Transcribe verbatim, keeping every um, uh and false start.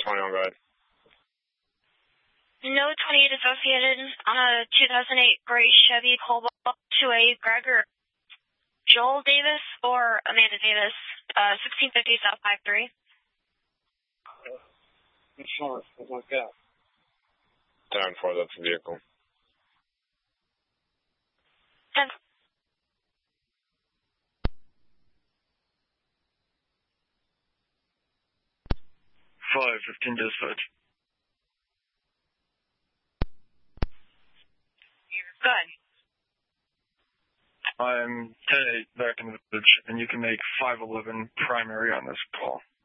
twenty on guide. No twenty-eight associated on a two thousand eight gray Chevy Cobalt to a Gregor Joel Davis or Amanda Davis, uh, sixteen fifty South five three. Insurance, something like that. ten four, that's the vehicle. ten. five fifteen dispatch. Good. I'm ten eight back in the village, and you can make five eleven primary on this call.